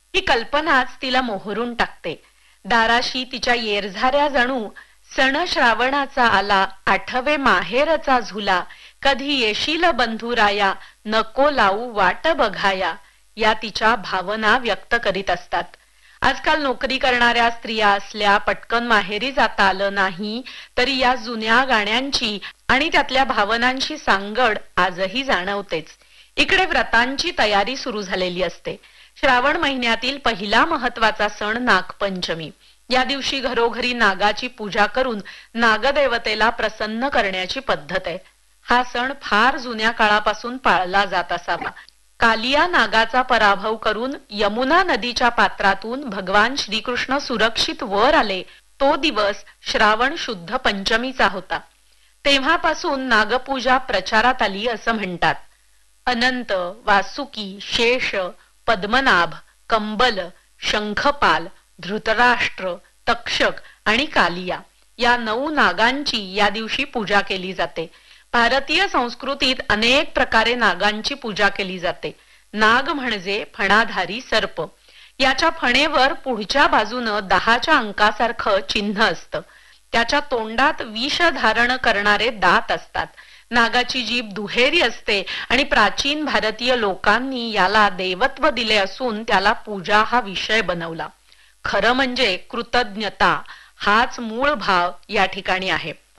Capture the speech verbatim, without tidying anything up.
ही कल्पनाच तिला मोहरून टाकते. दाराशी तिच्या येरझाऱ्या जणू सण श्रावणाचा आला, आठवे माहेरचा झुला, कधी येशील बंधुराया, नको लावू वाट बघाया, या तिच्या भावना व्यक्त करीत असतात. आजकाल नोकरी करणाऱ्या स्त्रिया असल्या, पटकन माहेरी जाता आलं नाही तरी या जुन्या गाण्यांची आणि त्यातल्या भावनांची सांगड आजही जाणवतेच. इकडे व्रतांची तयारी सुरू झालेली असते. श्रावण महिन्यातील पहिला महत्वाचा सण नागपंचमी. या दिवशी घरोघरी नागाची पूजा करून नागदेवतेला प्रसन्न करण्याची पद्धत आहे. हा सण फार जुन्या काळापासून पाळला जात असावा. कालिया नागाचा पराभव करून यमुना नदीच्या पात्रातून भगवान श्रीकृष्ण सुरक्षित वर आले तो दिवस श्रावण शुद्ध पंचमीचा होता. तेव्हापासून नागपूजा प्रचारात आली असं म्हणतात. अनंत, वासुकी, शेष, पद्मनाभ, कंबल, शंखपाल, धृतराष्ट्र, तक्षक आणि कालिया या नऊ नागांची या दिवशी पूजा केली जाते. भारतीय संस्कृतीत अनेक प्रकारे नागांची पूजा केली जाते. नाग म्हणजे फणाधारी सर्प. याच्या फणेवर पुढच्या बाजूनं दहाच्या अंकासारखं चिन्ह असतं. त्याच्या तोंडात विष धारण करणारे दात असतात. नागाची जीभ दुहेरी असते आणि प्राचीन भारतीय लोकांनी याला देवत्व दिले असून त्याला पूजा हा विषय बनवला. खरं म्हणजे कृतज्ञता हाच मूळ भाव या ठिकाणी आहे.